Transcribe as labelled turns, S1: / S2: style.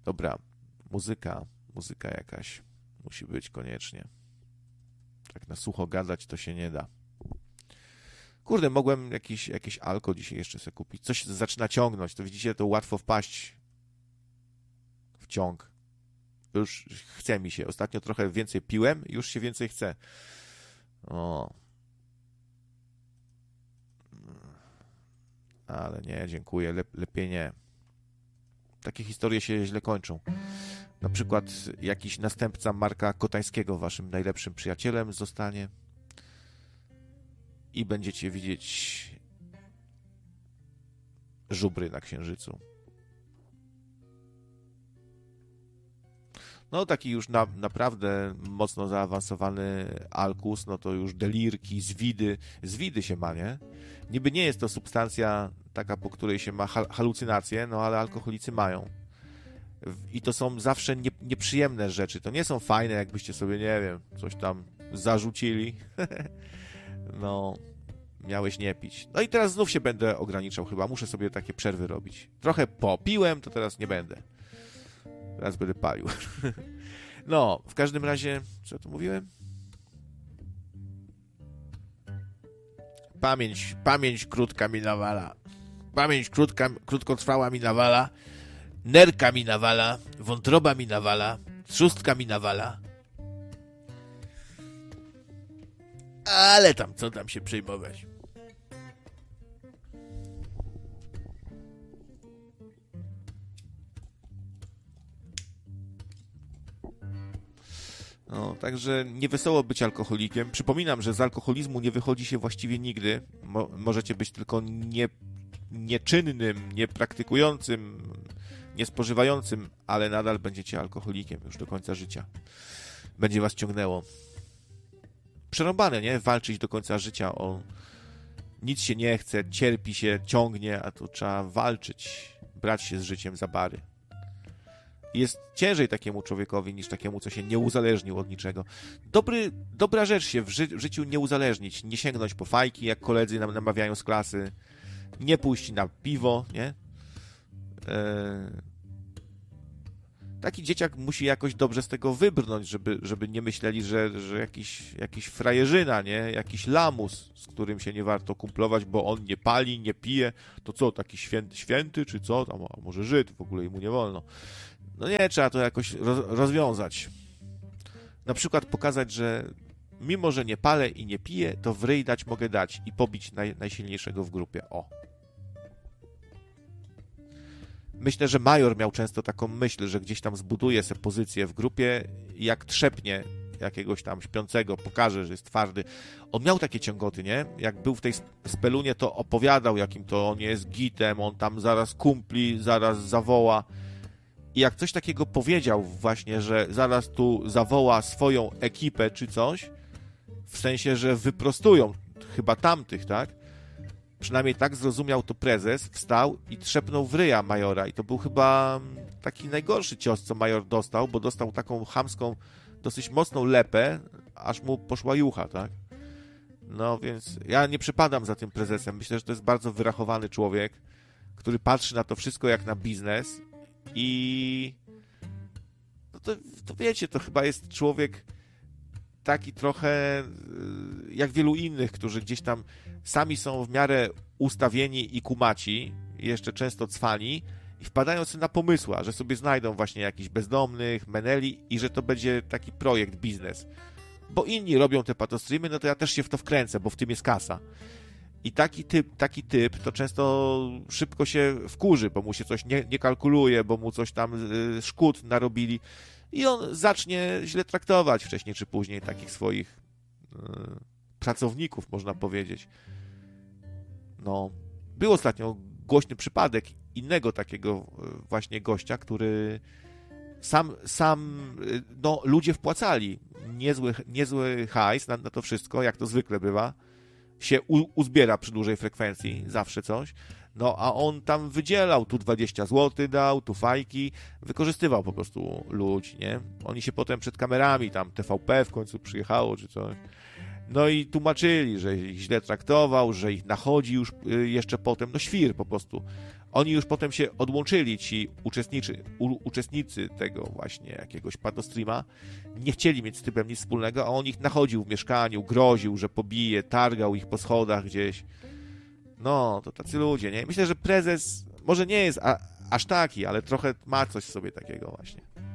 S1: Dobra, muzyka jakaś musi być koniecznie. Tak na sucho gadać to się nie da. Kurde, mogłem jakiś alko dzisiaj jeszcze sobie kupić. Coś zaczyna ciągnąć, to widzicie, to łatwo wpaść w ciąg. Już chce mi się. Ostatnio trochę więcej piłem, już się więcej chce. O. Ale nie, dziękuję. Lepiej nie. Takie historie się źle kończą. Na przykład jakiś następca Marka Kotańskiego waszym najlepszym przyjacielem zostanie i będziecie widzieć żubry na Księżycu. No taki już naprawdę mocno zaawansowany alkus, no to już delirki, zwidy się ma, nie? Niby nie jest to substancja taka, po której się ma halucynacje, no ale alkoholicy mają. I to są zawsze nieprzyjemne rzeczy. To nie są fajne, jakbyście sobie, nie wiem, coś tam zarzucili. No, miałeś nie pić. No i teraz znów się będę ograniczał chyba. Muszę sobie takie przerwy robić. Trochę popiłem, to teraz nie będę. Teraz będę palił. No, w każdym razie, co tu mówiłem? Pamięć krótka mi nawala. Pamięć krótkotrwała mi nawala. Nerka mi nawala. Wątroba mi nawala. Trzustka mi nawala. Ale tam, co tam się przejmować? No, także niewesoło być alkoholikiem. Przypominam, że z alkoholizmu nie wychodzi się właściwie nigdy. Możecie być tylko nieczynnym, niepraktykującym, niespożywającym, ale nadal będziecie alkoholikiem już do końca życia. Będzie was ciągnęło. Przerąbane, nie? Walczyć do końca życia o nic się nie chce, cierpi się, ciągnie, a tu trzeba walczyć, brać się z życiem za bary. Jest ciężej takiemu człowiekowi niż takiemu, co się nie uzależnił od niczego. Dobra rzecz się w życiu nie uzależnić, nie sięgnąć po fajki, jak koledzy nam namawiają z klasy, nie pójść na piwo, nie? Taki dzieciak musi jakoś dobrze z tego wybrnąć, żeby nie myśleli, że jakiś frajerzyna, nie? Jakiś lamus, z którym się nie warto kumplować, bo on nie pali, nie pije. To co, taki święty czy co? A może Żyd, w ogóle mu nie wolno. No nie, trzeba to jakoś rozwiązać. Na przykład pokazać, że mimo, że nie palę i nie piję, to w ryj dać mogę dać i pobić najsilniejszego w grupie. O. Myślę, że Major miał często taką myśl, że gdzieś tam zbuduje sobie pozycję w grupie i jak trzepnie jakiegoś tam śpiącego, pokaże, że jest twardy. On miał takie ciągoty, nie? Jak był w tej spelunie, to opowiadał, jakim to on jest gitem, on tam zaraz kumpli, zaraz zawoła. I jak coś takiego powiedział właśnie, że zaraz tu zawoła swoją ekipę czy coś, w sensie, że wyprostują chyba tamtych, tak? Przynajmniej tak zrozumiał to prezes, wstał i trzepnął w ryja Majora. I to był chyba taki najgorszy cios, co Major dostał, bo dostał taką chamską, dosyć mocną lepę, aż mu poszła jucha, tak? No więc ja nie przepadam za tym prezesem. Myślę, że to jest bardzo wyrachowany człowiek, który patrzy na to wszystko jak na biznes i no to wiecie, to chyba jest człowiek taki trochę jak wielu innych, którzy gdzieś tam sami są w miarę ustawieni i kumaci, jeszcze często cwani i wpadają sobie na pomysła, że sobie znajdą właśnie jakichś bezdomnych, meneli i że to będzie taki projekt, biznes. Bo inni robią te patostreamy, no to ja też się w to wkręcę, bo w tym jest kasa. I taki typ to często szybko się wkurzy, bo mu się coś nie kalkuluje, bo mu coś tam szkód narobili i on zacznie źle traktować wcześniej czy później takich swoich pracowników, można powiedzieć. No, był ostatnio głośny przypadek innego takiego właśnie gościa, który sam no, ludzie wpłacali niezły hajs na to wszystko, jak to zwykle bywa, się uzbiera przy dużej frekwencji, zawsze coś, no a on tam wydzielał, tu 20 zł dał, tu fajki, wykorzystywał po prostu ludzi, nie? Oni się potem przed kamerami, tam TVP w końcu przyjechało, czy coś, No i tłumaczyli, że ich źle traktował, że ich nachodzi już jeszcze potem, no świr po prostu. Oni już potem się odłączyli, ci uczestnicy tego właśnie jakiegoś padostreama, nie chcieli mieć z typem nic wspólnego, a on ich nachodził w mieszkaniu, groził, że pobije, targał ich po schodach gdzieś. No, to tacy ludzie, nie? Myślę, że prezes może nie jest aż taki, ale trochę ma coś w sobie takiego właśnie.